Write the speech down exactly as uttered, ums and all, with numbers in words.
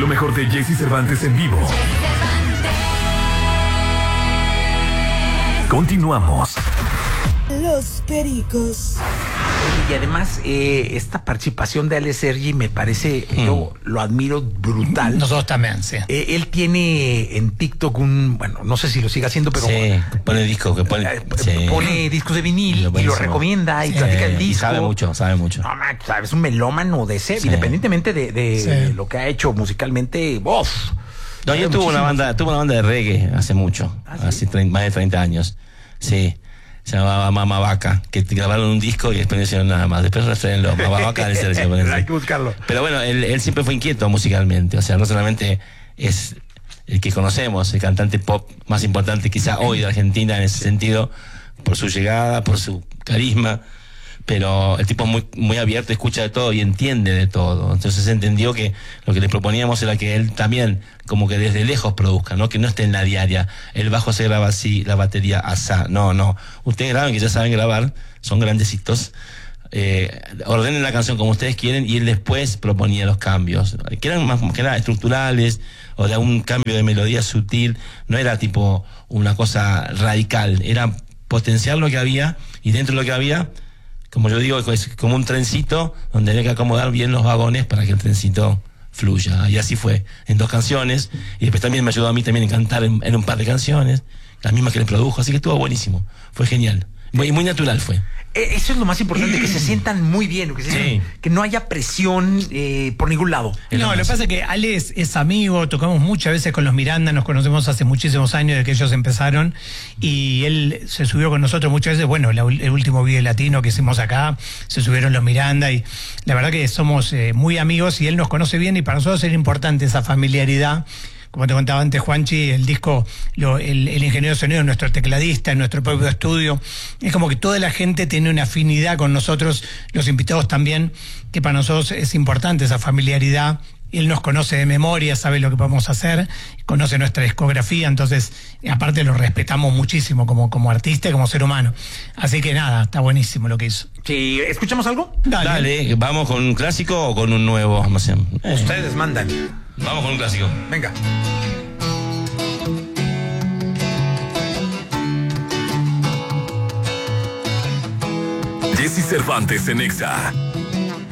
Lo mejor de Jesse Cervantes en vivo. Continuamos. Los Pericos. Y además, eh, esta participación de Ale Sergi me parece, mm. yo lo admiro brutal. Nosotros también, sí. Eh, él tiene en TikTok un, bueno, no sé si lo sigue haciendo, pero... Sí, pone discos, que pone... Eh, sí. Pone discos de vinil lo y lo recomienda y sí. platica el disco. Y sabe mucho, sabe mucho. No, man, sabes, un melómano de ser, sí. independientemente de, de, sí. de lo que ha hecho musicalmente, ¡bof! No, yo tuve una banda, tuve una banda de reggae hace mucho, ¿Ah, sí? hace treinta, más de treinta años. Sí. Se llamaba Mama Vaca, que grabaron un disco y después no hicieron nada más. Después refrenlo, Mama Vaca de selección. Hay que buscarlo. Pero bueno, él, él siempre fue inquieto musicalmente. O sea, no solamente es el que conocemos, el cantante pop más importante quizá hoy de Argentina en ese sentido, por su llegada, por su carisma, pero el tipo es muy, muy abierto, escucha de todo y entiende de todo. Entonces entendió que lo que le proponíamos era que él también, como que desde lejos produzca, ¿no? Que no esté en la diaria. El bajo se graba así, la batería asá. No, no. Ustedes graban, que ya saben grabar, son grandecitos. Eh, ordenen la canción como ustedes quieren y él después proponía los cambios, que eran más que nada estructurales o de un cambio de melodía sutil. No era tipo una cosa radical, era potenciar lo que había y dentro de lo que había, como yo digo, es como un trencito donde había que acomodar bien los vagones para que el trencito fluya. Y así fue, en dos canciones. Y después también me ayudó a mí también a cantar en, en un par de canciones, las mismas que le produjo. Así que estuvo buenísimo, fue genial. Muy, muy natural fue. Eso es lo más importante, que se sientan muy bien, que, se sientan, sí. que no haya presión eh, por ningún lado. No, lo que pasa es que Ale es, es amigo, tocamos muchas veces con los Miranda, nos conocemos hace muchísimos años desde que ellos empezaron, y él se subió con nosotros muchas veces. Bueno, la, el último video latino que hicimos acá, se subieron los Miranda, y la verdad que somos eh, muy amigos y él nos conoce bien, y para nosotros era importante esa familiaridad. Como te contaba antes, Juanchi, el disco, lo, el, el ingeniero de sonido es nuestro tecladista en nuestro propio estudio. Es como que toda la gente tiene una afinidad con nosotros, los invitados también, que para nosotros es importante esa familiaridad. Él nos conoce de memoria, sabe lo que podemos hacer, conoce nuestra discografía, entonces, aparte lo respetamos muchísimo como, como artista y como ser humano. Así que nada, está buenísimo lo que hizo. Sí, ¿escuchamos algo? Dale, Dale ¿vamos con un clásico o con un nuevo? No sé. Eh. Ustedes mandan. Vamos con un clásico. Venga. Jesse Cervantes en Exa.